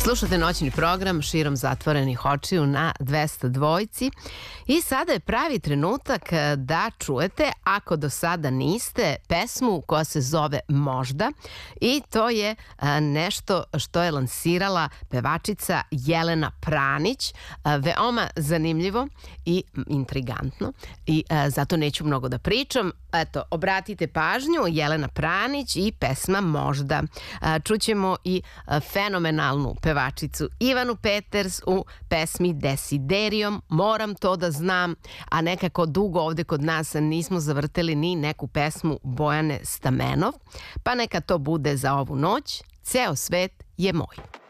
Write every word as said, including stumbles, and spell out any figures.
Slušate noćni program Širom zatvorenih očiju na dvesta dvojci i sada je pravi trenutak da čujete, ako do sada niste, pesmu koja se zove Možda, i to je nešto što je lansirala pevačica Jelena Pranić. Veoma zanimljivo i intrigantno i zato neću mnogo da pričam. Eto, obratite pažnju, Jelena Pranić i pesma Možda. Čućemo i fenomenalnu pevačicu Ivanu Peters u pesmi Desiderijom, Moram to da znam, a nekako dugo ovde kod nas nismo zavrteli ni neku pesmu Bojane Stamenov, pa neka to bude za ovu noć, Ceo svet je moj.